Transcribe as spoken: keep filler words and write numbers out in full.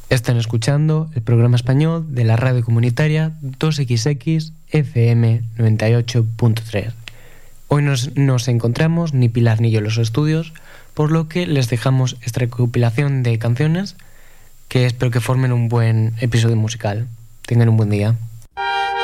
Están escuchando el programa español de la radio comunitaria dos equis equis F M noventa y ocho punto tres. Hoy nos, nos encontramos ni Pilar ni yo en los estudios, por lo que les dejamos esta recopilación de canciones que espero que formen un buen episodio musical. Tengan un buen día.